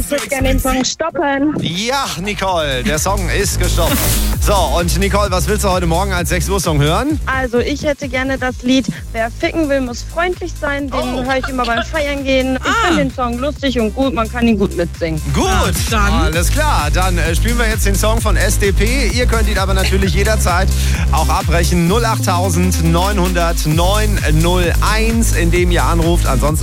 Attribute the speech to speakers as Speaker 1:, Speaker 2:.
Speaker 1: Ich würde gerne den Song stoppen.
Speaker 2: Ja, Nicole, der Song ist gestoppt. So, und Nicole, was willst du heute Morgen als 6 Uhr Song hören?
Speaker 1: Also ich hätte gerne das Lied Wer ficken will, muss freundlich sein. Den höre ich immer beim Feiern gehen. Ich finde den Song lustig und gut, man kann ihn gut mitsingen.
Speaker 2: Gut,
Speaker 3: dann.
Speaker 2: Alles klar. Dann spielen wir jetzt den Song von SDP. Ihr könnt ihn aber natürlich jederzeit auch abbrechen. 08900 901, indem ihr anruft. Ansonsten